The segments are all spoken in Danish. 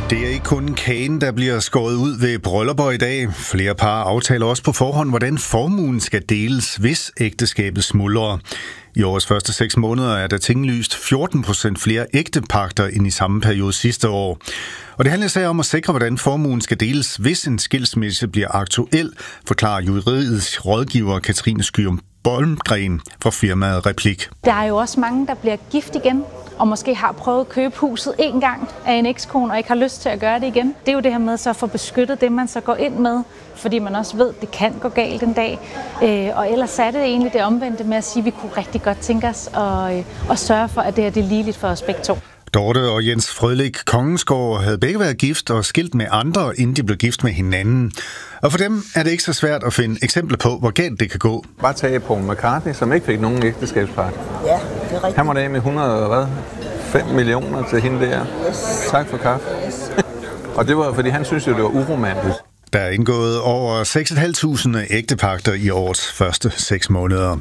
Det er ikke kun kagen, der bliver skåret ud ved bryllupper i dag. Flere par aftaler også på forhånd, hvordan formuen skal deles, hvis ægteskabet smuldrer. I årets første 6 måneder er der tinglyst 14% flere ægtepagter end i samme periode sidste år. Og det handler især om at sikre, hvordan formuen skal deles, hvis en skilsmisse bliver aktuel, forklarer juridisk rådgiver Katrine Skyum Bolmgren fra firmaet Replik. Der er jo også mange, der bliver gift igen, og måske har prøvet at købe huset en gang af en ekskone, og ikke har lyst til at gøre det igen. Det er jo det her med så at få beskyttet det, man så går ind med, fordi man også ved, at det kan gå galt en dag. Og ellers er det egentlig det omvendte med at sige, at vi kunne rigtig godt tænke os at sørge for, at det her det er ligeligt for os begge to. Dorte og Jens Frølik Kongensgaard havde begge været gift og skilt med andre, inden de blev gift med hinanden. Og for dem er det ikke så svært at finde eksempler på, hvor galt det kan gå. Bare tage Paul McCartney, som ikke fik nogen ægteskabspagt. Ja, det er rigtigt. Han måtte af med 5 millioner til hende der. Yes. Tak for kaffe. Yes. Og det var, fordi han synes jo, det var uromantisk. Der er indgået over 6.500 ægtepagter i årets første 6 måneder.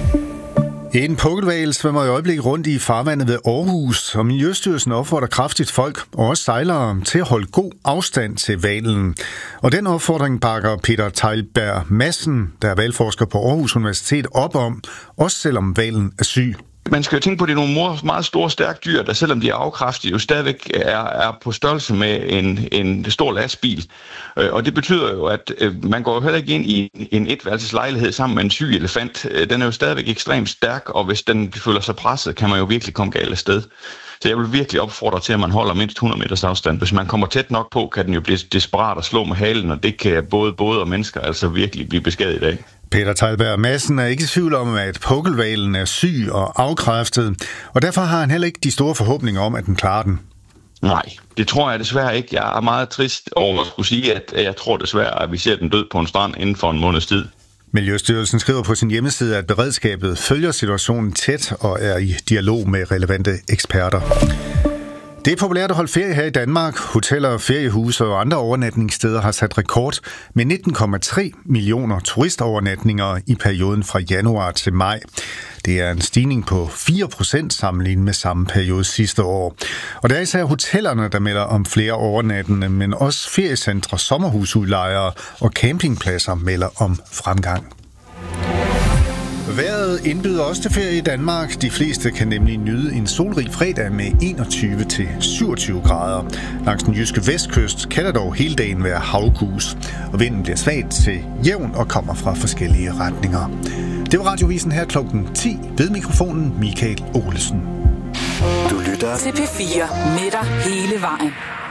En pukkelhval svømmer i øjeblikket rundt i farvandet ved Aarhus, og Miljøstyrelsen opfordrer kraftigt folk og også sejlere til at holde god afstand til hvalen. Og den opfordring bakker Peter Teilberg Madsen, der er hvalforsker på Aarhus Universitet, op om, også selvom hvalen er syg. Man skal jo tænke på, at det er nogle meget store, stærke dyr, der selvom de er afkræftige, jo stadigvæk er på størrelse med en stor lastbil. Og det betyder jo, at man går jo heller ikke ind i en etværelseslejlighed sammen med en syg elefant. Den er jo stadigvæk ekstremt stærk, og hvis den føler sig presset, kan man jo virkelig komme galt af sted. Så jeg vil virkelig opfordre til, at man holder mindst 100 meters afstand. Hvis man kommer tæt nok på, kan den jo blive desperat og slå med halen, og det kan både og mennesker altså virkelig blive beskadiget af. Peter Teilberg Madsen er ikke i tvivl om, at pukkelhvalen er syg og afkræftet, og derfor har han heller ikke de store forhåbninger om, at den klarer den. Nej, det tror jeg desværre ikke. Jeg er meget trist over at skulle sige, at jeg tror desværre, at vi ser den død på en strand inden for en måneds tid. Miljøstyrelsen skriver på sin hjemmeside, at beredskabet følger situationen tæt og er i dialog med relevante eksperter. Det er populært at holde ferie her i Danmark. Hoteller, feriehuse og andre overnatningssteder har sat rekord med 19,3 millioner turistovernatninger i perioden fra januar til maj. Det er en stigning på 4% sammenlignet med samme periode sidste år. Og det er især hotellerne, der melder om flere overnattende, men også feriecentre, sommerhusudlejere og campingpladser melder om fremgang. Vejret indbyder også til ferie i Danmark. De fleste kan nemlig nyde en solrig fredag med 21-27 grader. Langs den jyske vestkyst kan der dog hele dagen være havgus, og vinden bliver svagt til jævn og kommer fra forskellige retninger. Det var Radiovisen her klokken 10 ved mikrofonen Michael Olesen. Du lytter til P4 med dig hele vejen.